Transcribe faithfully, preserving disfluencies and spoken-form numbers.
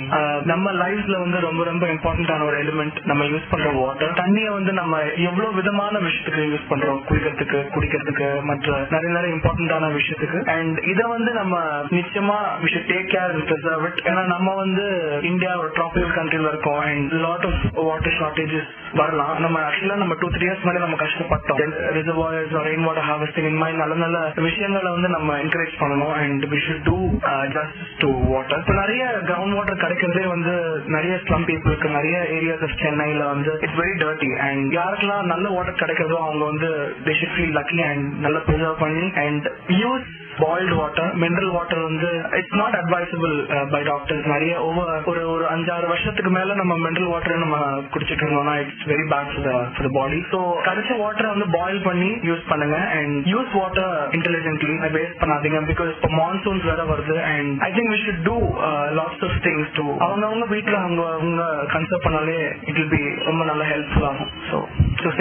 நம்ம லைஃப்ல வந்து ரொம்ப ரொம்ப இம்பார்ட்டன்டான ஒரு எலிமெண்ட் நம்ம யூஸ் பண்ற வாட்டர். தண்ணியை வந்து நம்ம எவ்வளவு விதமான விஷயத்துக்கு யூஸ் பண்றோம், குளிக்கிறதுக்கு, குடிக்கிறதுக்கு, மற்ற நிறைய நிறைய இம்பார்ட்டன்டான விஷயத்துக்கு. அண்ட் இதை வந்து நம்ம நிச்சயமா we should take care and preserve it. ஏன்னா நம்ம வந்து இந்தியா ஒரு ட்ராபிக்கல் கண்ட்ரில இருக்கோம் and lot of water shortages வரலாம். நம்ம ஆக்சுவலா நம்ம டூ த்ரீ இயர்ஸ் முன்னாடி நம்ம கஷ்டப்பட்டோம். ரிசர்வாயர்ஸ் ரெயின் வாட்டர் ஹார்வெஸ்டிங் இந்த மாதிரி நல்ல நல்ல விஷயங்களை வந்து நம்ம என்கரேஜ் பண்ணணும் and we should do justice to water. இப்போ நிறைய கிரவுண்ட் வாட்டர் கிடைக்கிறதே வந்து நிறைய ஸ்லம் பீப்புளுக்கு நிறைய ஏரியாஸ் ஆஃப் சென்னையில வந்து இட்ஸ் வெரி டர்ட்டி. அண்ட் யாருக்கெல்லாம் நல்ல வாட்டர் கிடைக்கிறதோ அவங்க வந்து they should feel lucky and நல்லா ப்ரிசர்வ் பண்ணி and use boiled water. mineral water வந்து it's not advisable uh, by doctors. நிறைய over ஒரு ஒரு அஞ்சாறு வருஷத்துக்கு மேல நம்ம mineral water நம்ம குடிச்சிட்டு இருந்தோம்னா it's very bad for the for the body. so கரைச்ச வாட்டரை வந்து பாயில் பண்ணி யூஸ் பண்ணுங்க and use water intelligently. Waste பண்ணாதீங்க because இப்போ மான்சூன்ஸ் வேற வருது and I think we should do uh, lots of things to அவங்க அவங்க வீட்டுல அவங்க அவங்க கன்சர்வ் பண்ணாலே it will be ரொம்ப நல்ல ஹெல்ப்ஃபுல் ஆகும். so